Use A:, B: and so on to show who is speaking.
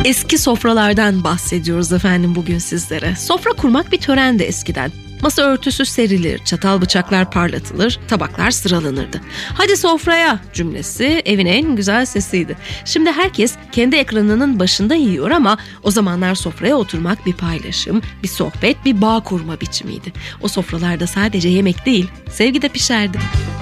A: Eski sofralardan bahsediyoruz efendim bugün sizlere. Sofra kurmak bir törendi eskiden. Masa örtüsü serilir, çatal bıçaklar parlatılır, tabaklar sıralanırdı. Hadi sofraya cümlesi evin en güzel sesiydi. Şimdi herkes kendi ekranının başında yiyor ama o zamanlar sofraya oturmak bir paylaşım, bir sohbet, bir bağ kurma biçimiydi. O sofralarda sadece yemek değil, sevgi de pişerdi.